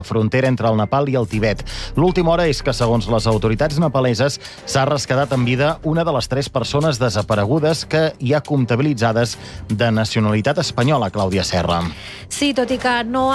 frontera entre el Nepal i el Tibet. L'última hora és que, segons les autoritats nepaleses, s'ha rescatat en vida una de les 3 persones desaparegudes que hi ha comptabilitzades de nacionalitat espanyola, Clàudia Serra. Sí, tot i que no